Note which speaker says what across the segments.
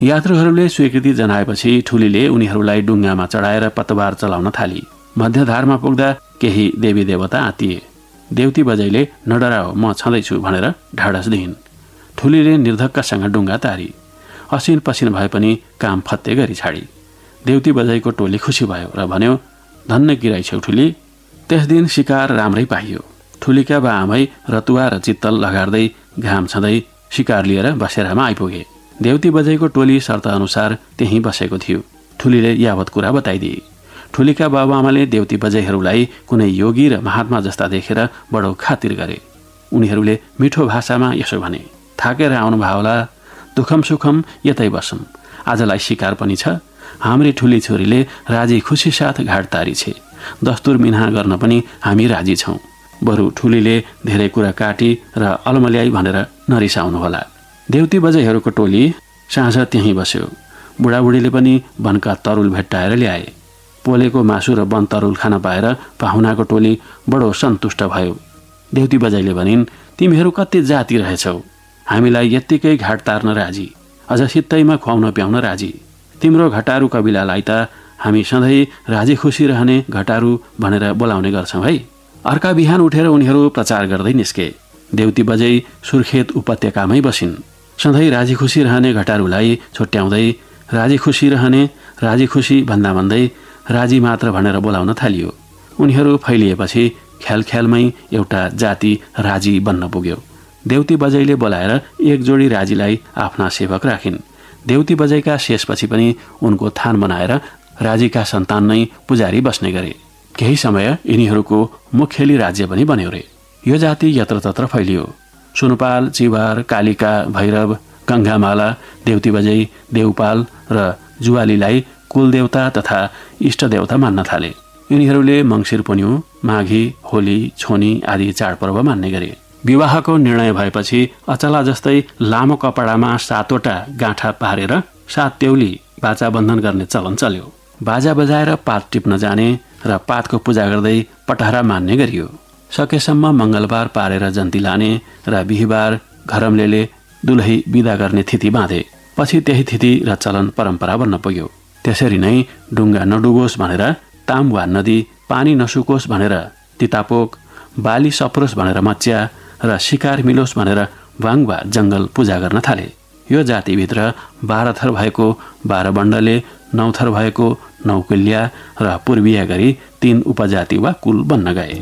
Speaker 1: यात्रुहरूले स्वीकृति जनाएपछि ठुलीले उनीहरूलाई डुङ्गामा चढाएर पतवार चलाउन थाली। मध्यधारमा पुग्दा केही देवी देवता आतिए। देउती बजैले नडराओ म छँदैछु भनेर ढाडस दिइन्। ठुलीले निर्धक्कसँग डुङ्गा तारी। असिन पसिन भए पनि काम फत्ते गरी छाडी। देउती बजैको टोली खुसी भयो र भन्यो, धन्न किराई छेउ ठुली। त्यस दिन शिकार राम्रै पाइयो। ठुलीका बा आमै रतुवा र चित्तल लगार्दै घाम छँदै शिकार लिएर बसेरामा आइपुगे। देउती बजैको टोली शर्त अनुसार त्यहीँ बसेको थियो। ठुलीले यावत कुरा बताइदिए। ठुलीका बाबुआमाले देउती बजैहरूलाई कुनै योगी र महात्मा जस्ता देखेर बडो खातिर गरे। उनीहरूले मिठो भाषामा यसो भने, थाकेर आउनुभयो होला, दुखम सुखम यतै बसौँ, आजलाई शिकार पनि छ। हाम्री ठुली छोरीले राजी खुसी साथ घाट तारी छे। दस्तुर मिना गर्न पनि हामी राजी छौँ। बरु ठुलीले धेरै कुरा काटी र अलमल्याई भनेर नरिसाउनु होला। देउती बजैहरूको टोली साँझ त्यहीँ बस्यो। बुढाबुढीले पनि वनका तरुल भेट्टाएर ल्याए। पोलेको मासु र वन तरुल खान पाएर पाहुनाको टोली बडो सन्तुष्ट भयो। देउती बजैले भनिन्, तिमीहरू कति जाति रहेछौ, हामीलाई यत्तिकै घाट तार्न राजी, अझ सित्तैमा खुवाउन प्याउन राजी। तिम्रो घटारू कबिलालाई त हामी सधैँ राजी खुसी रहने घटारू भनेर बोलाउने गर्छौँ है। अर्का बिहान उठेर उनीहरू प्रचार गर्दै निस्के। देउती बजै सुर्खेत उपत्यकामै बसिन्। सधैँ राजी खुसी रहने घटारूलाई छुट्याउँदै राजी खुसी रहने, राजी खुसी भन्दा भन्दै राजी मात्र भनेर बोलाउन थालियो। उनीहरू फैलिएपछि ख्याल ख्यालमै एउटा जाति राजी बन्न पुग्यो। देउती बजैले बोलाएर एक जोडी राजीलाई आफ्ना सेवक राखिन्। देउती बजैका शेषपछि पनि उनको थान बनाएर राजीका सन्तान नै पुजारी बस्ने गरे। केही समय यिनीहरूको मुख्यली राज्य पनि बन्यो रे। यो जाति यत्रतत्र फैलियो। सुनपाल, चिवार, कालिका, भैरव, गङ्गामाला, देउती बजै, देउपाल र जुवालीलाई कुलदेवता तथा इष्टदेवता मान्न थाले। यिनीहरूले मङ्सिर पुन्यु, माघी, होली, छोनी आदि चाडपर्व मान्ने गरे। विवाहको निर्णय भएपछि अचला जस्तै लामो कपडामा 7वटा गाँठा पारेर 7 त्यौली बाजा बन्धन गर्ने चलन चल्यो। बाजा बजाएर पात टिप्न जाने र पातको पूजा गर्दै पटहरा मान्ने गरियो। सकेसम्म मङ्गलबार पारेर जन्ती लाने र बिहिबार घरम्लेले दुलही बिदा गर्ने तिथि बाँधे। पछि त्यही तिथि र चलन परम्परा बन्न पुग्यो। त्यसरी नै डुङ्गा नडुबोस् भनेर ताम वा नदी, पानी नसुकोस् भनेर तितापोक, बाली सप्रोस् भनेर मच्या र शिकार मिलोस् भनेर वाङ वा जङ्गल पूजा गर्न थाले। यो जातिभित्र 12 थर भएको 12 बण्डले, 9 थर भएको 9 कुल्या र पूर्वीय गरी 3 उपजाति वा कुल बन्न गए।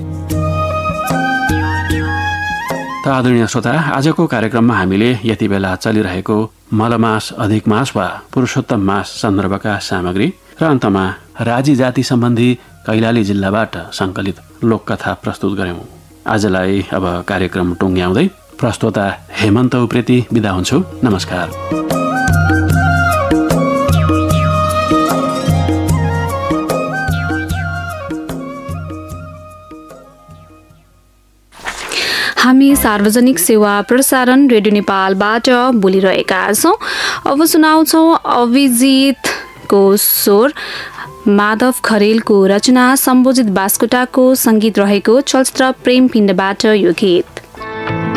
Speaker 1: त आदरणीय श्रोता, आजको कार्यक्रममा हामीले यति बेला चलिरहेको मलमास, अधिक मास वा पुरुषोत्तम मास सन्दर्भका सामग्री र अन्तमा राजी जाति सम्बन्धी कैलाली जिल्लाबाट सङ्कलित लोककथा प्रस्तुत गर्यौं। आजलाई अब कार्यक्रम टुङ्ग्याउँदै प्रस्तोता हेमन्त उप्रेती बिदा हुन्छु। नमस्कार।
Speaker 2: हामी सार्वजनिक सेवा प्रसारण रेडियो नेपालबाट बोलिरहेका छौँ। अब सुनाउँछौँ अभिजितको स्वर, माधव खरेलको रचना, सम्बोजित बास्कोटाको सङ्गीत रहेको चलचित्र प्रेम पिण्डबाट यो गीत।